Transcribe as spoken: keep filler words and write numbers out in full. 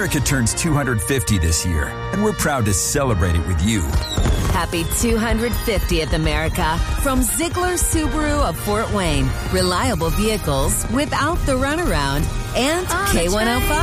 America turns two hundred fifty this year, and we're proud to celebrate it with you. Happy two hundred fiftieth, America, from Ziegler Subaru of Fort Wayne. Reliable vehicles without the runaround, and K one oh five.